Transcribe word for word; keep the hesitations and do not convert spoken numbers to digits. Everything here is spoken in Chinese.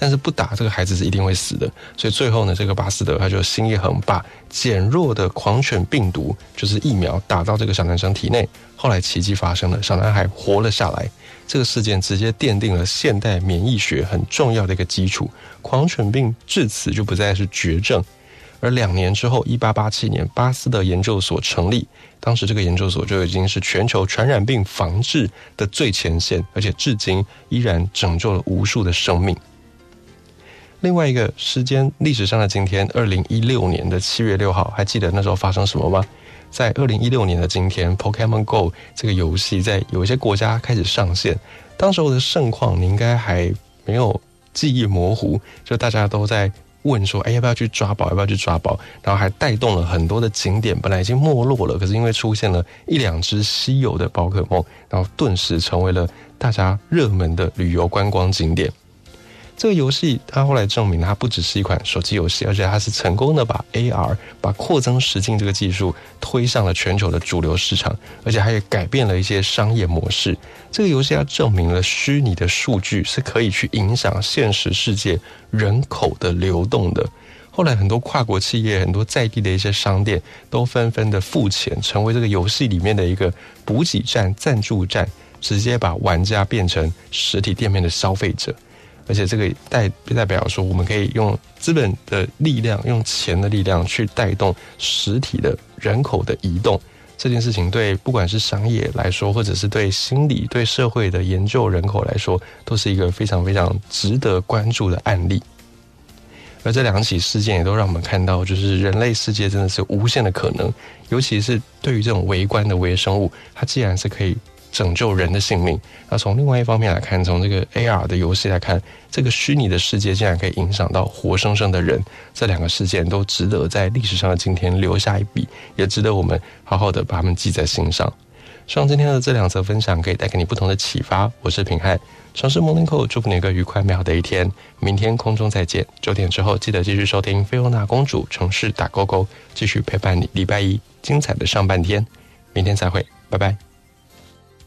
但是不打这个孩子是一定会死的。所以最后呢，这个巴斯德他就心一横，把减弱的狂犬病毒就是疫苗打到这个小男生体内，后来奇迹发生了，小男孩活了下来。这个事件直接奠定了现代免疫学很重要的一个基础，狂犬病至此就不再是绝症。而两年之后，一八八七年，巴斯德研究所成立，当时这个研究所就已经是全球传染病防治的最前线，而且至今依然拯救了无数的生命。另外一个时间历史上的今天，二零一六年的七月六号，还记得那时候发生什么吗？在二零一六年的今天 Pokemon Go 这个游戏在有一些国家开始上线，当时候的盛况你应该还没有记忆模糊，就大家都在问说，哎，要不要去抓宝，要不要去抓宝，然后还带动了很多的景点本来已经没落了，可是因为出现了一两只稀有的宝可梦，然后顿时成为了大家热门的旅游观光景点。这个游戏它后来证明它不只是一款手机游戏，而且它是成功的把 A R 把扩增实境这个技术推上了全球的主流市场，而且它也改变了一些商业模式。这个游戏它证明了虚拟的数据是可以去影响现实世界人口的流动的。后来很多跨国企业，很多在地的一些商店都纷纷的付钱，成为这个游戏里面的一个补给站、赞助站，直接把玩家变成实体店面的消费者。而且这个代代表说，我们可以用资本的力量，用钱的力量去带动实体的人口的移动。这件事情对不管是商业来说，或者是对心理、对社会的研究人口来说，都是一个非常非常值得关注的案例。而这两起事件也都让我们看到，就是人类世界真的是无限的可能，尤其是对于这种微观的微生物，它既然是可以拯救人的性命，那从另外一方面来看，从这个 A R 的游戏来看，这个虚拟的世界竟然可以影响到活生生的人，这两个事件都值得在历史上的今天留下一笔，也值得我们好好的把它们记在心上。希望今天的这两则分享可以带给你不同的启发。我是品翰，城市 Morning Call， 祝福你一个愉快美好的一天。明天空中再见，九点之后记得继续收听菲欧娜公主城市打勾勾，继续陪伴你礼拜一精彩的上半天。明天再会，拜拜。